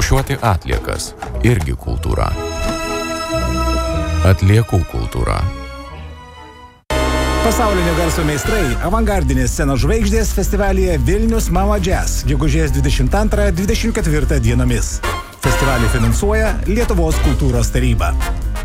Rūšiuoti atliekas irgi kultūra. Atliekų kultūra. Pasaulinio garso meistrai, avangardinės scenos žvaigždės festivalyje Vilnius Mama Jazz, gegužės 22-24 dienomis. Festivalį finansuoja Lietuvos kultūros taryba.